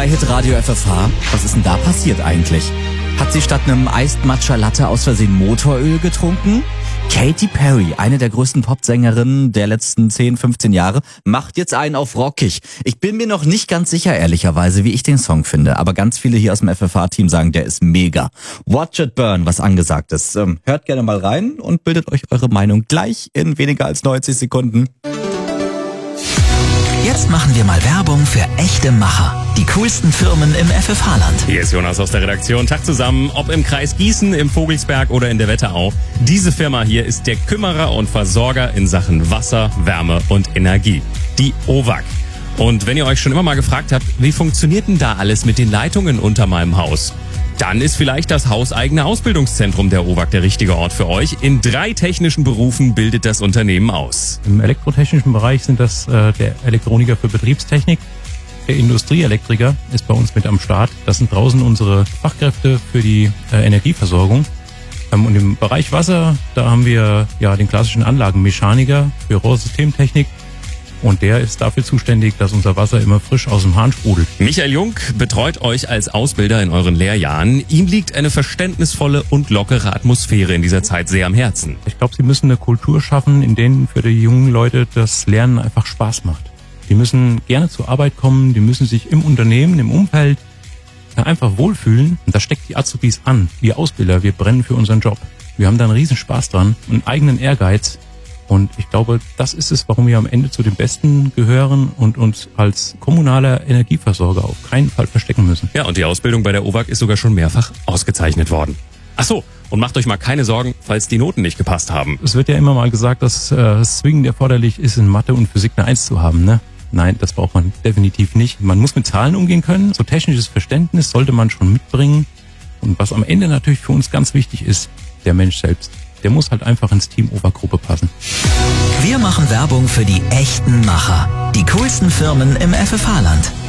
bei Hitradio FFH. Was ist denn da passiert eigentlich? Hat sie statt einem Iced Matcha Latte aus Versehen Motoröl getrunken? Katy Perry, eine der größten Popsängerinnen der letzten 10, 15 Jahre, macht jetzt einen auf rockig. Ich bin mir noch nicht ganz sicher, ehrlicherweise, wie ich den Song finde. Aber ganz viele hier aus dem FFH-Team sagen, der ist mega. Watch it burn, was angesagt ist. Hört gerne mal rein und bildet euch eure Meinung gleich in weniger als 90 Sekunden. Jetzt machen wir mal Werbung für echte Macher. Die coolsten Firmen im FFH-Land. Hier ist Jonas aus der Redaktion. Tag zusammen, ob im Kreis Gießen, im Vogelsberg oder in der Wetterau. Diese Firma hier ist der Kümmerer und Versorger in Sachen Wasser, Wärme und Energie. Die OWAG. Und wenn ihr euch schon immer mal gefragt habt, wie funktioniert denn da alles mit den Leitungen unter meinem Haus? Dann ist vielleicht das hauseigene Ausbildungszentrum der OWAG der richtige Ort für euch. In 3 technischen Berufen bildet das Unternehmen aus. Im elektrotechnischen Bereich sind das der Elektroniker für Betriebstechnik. Der Industrieelektriker ist bei uns mit am Start. Das sind draußen unsere Fachkräfte für die Energieversorgung. Und im Bereich Wasser, da haben wir den klassischen Anlagenmechaniker für Rohrsystemtechnik. Und der ist dafür zuständig, dass unser Wasser immer frisch aus dem Hahn sprudelt. Michael Jung betreut euch als Ausbilder in euren Lehrjahren. Ihm liegt eine verständnisvolle und lockere Atmosphäre in dieser Zeit sehr am Herzen. Ich glaube, sie müssen eine Kultur schaffen, in denen für die jungen Leute das Lernen einfach Spaß macht. Die müssen gerne zur Arbeit kommen, die müssen sich im Unternehmen, im Umfeld einfach wohlfühlen. Und da steckt die Azubis an. Wir Ausbilder, wir brennen für unseren Job. Wir haben da einen riesen Spaß dran, einen eigenen Ehrgeiz. Und ich glaube, das ist es, warum wir am Ende zu den Besten gehören und uns als kommunaler Energieversorger auf keinen Fall verstecken müssen. Ja, und die Ausbildung bei der OWAG ist sogar schon mehrfach ausgezeichnet worden. Ach so, und macht euch mal keine Sorgen, falls die Noten nicht gepasst haben. Es wird ja immer mal gesagt, dass es zwingend erforderlich ist, in Mathe und Physik eine 1 zu haben, ne? Nein, das braucht man definitiv nicht. Man muss mit Zahlen umgehen können. So technisches Verständnis sollte man schon mitbringen. Und was am Ende natürlich für uns ganz wichtig ist, der Mensch selbst. Der muss halt einfach ins Team OWAG-Gruppe passen. Wir machen Werbung für die echten Macher. Die coolsten Firmen im FFH-Land.